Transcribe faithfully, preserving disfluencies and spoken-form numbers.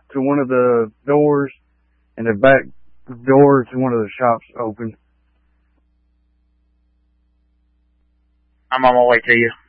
to one of the doors, and the back door to one of the shops open. I'm on my way to you.